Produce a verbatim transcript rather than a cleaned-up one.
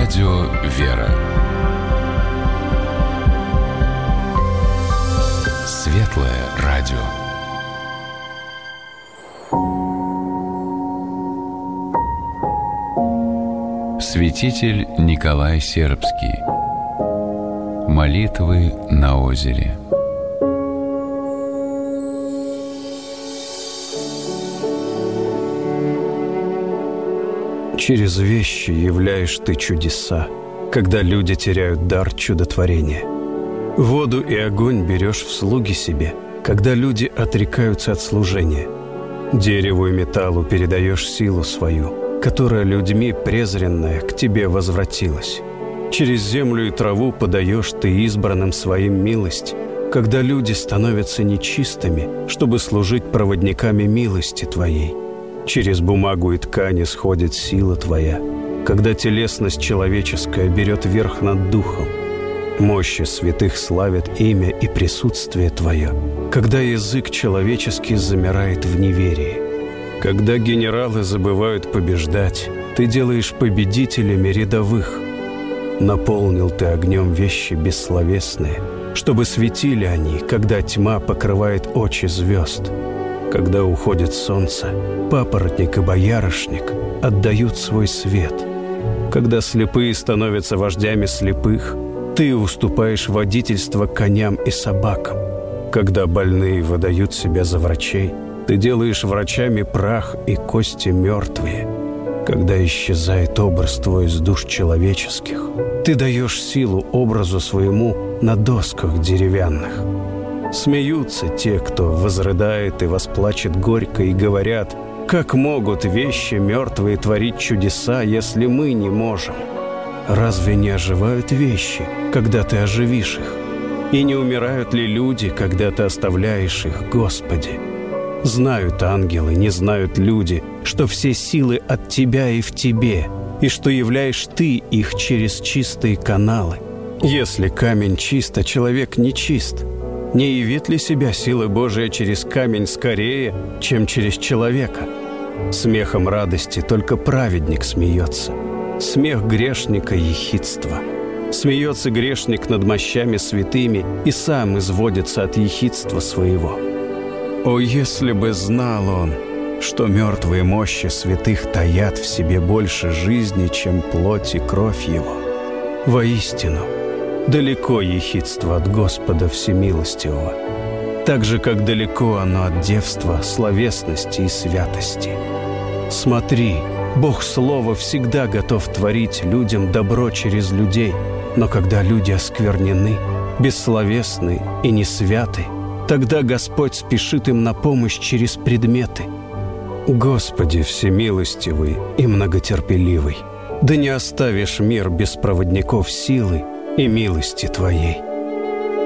Радио «Вера». Светлое радио. Святитель Николай Сербский. Молитвы на озере. Через вещи являешь ты чудеса, когда люди теряют дар чудотворения. Воду и огонь берешь в слуги себе, когда люди отрекаются от служения. Дереву и металлу передаешь силу свою, которая людьми презренная к тебе возвратилась. Через землю и траву подаешь ты избранным своим милость, когда люди становятся нечистыми, чтобы служить проводниками милости твоей. Через бумагу и ткани сходит сила твоя, когда телесность человеческая берет верх над духом. Мощи святых славят имя и присутствие твое, когда язык человеческий замирает в неверии. Когда генералы забывают побеждать, ты делаешь победителями рядовых. Наполнил ты огнем вещи бессловесные, чтобы светили они, когда тьма покрывает очи звезд. Когда уходит солнце, папоротник и боярышник отдают свой свет. Когда слепые становятся вождями слепых, ты уступаешь водительство коням и собакам. Когда больные выдают себя за врачей, ты делаешь врачами прах и кости мертвые. Когда исчезает образ твой из душ человеческих, ты даешь силу образу своему на досках деревянных. Смеются те, кто возрыдает и восплачет горько, и говорят: «Как могут вещи мертвые творить чудеса, если мы не можем?» Разве не оживают вещи, когда ты оживишь их? И не умирают ли люди, когда ты оставляешь их, Господи? Знают ангелы, не знают люди, что все силы от Тебя и в Тебе, и что являешь Ты их через чистые каналы. Если камень чист, а человек не чист, не явит ли себя сила Божия через камень скорее, чем через человека? Смехом радости только праведник смеется. Смех грешника — ехидство. Смеется грешник над мощами святыми и сам изводится от ехидства своего. О, если бы знал он, что мертвые мощи святых таят в себе больше жизни, чем плоть и кровь его. Воистину, далеко ехидство от Господа Всемилостивого, так же, как далеко оно от девства, словесности и святости. Смотри, Бог Слова всегда готов творить людям добро через людей, но когда люди осквернены, бессловесны и несвяты, тогда Господь спешит им на помощь через предметы. Господи Всемилостивый и многотерпеливый, да не оставишь мир без проводников силы и милости Твоей.